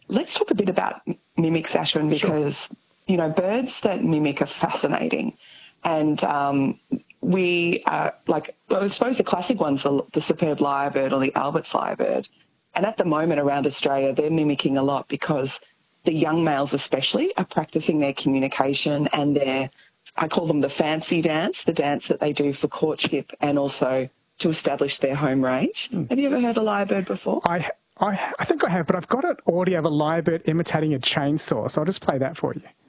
let's talk a bit about mimics, Ashwin, because, you know, birds that mimic are fascinating. And we like, I suppose the classic ones are the superb lyrebird or the Albert's lyrebird. And at the moment around Australia, they're mimicking a lot because the young males especially are practicing their communication and I call them the fancy dance, the dance that they do for courtship and also to establish their home range. Have you ever heard a lyrebird before? I think I have, but I've got an audio of a lyrebird imitating a chainsaw, so I'll just play that for you.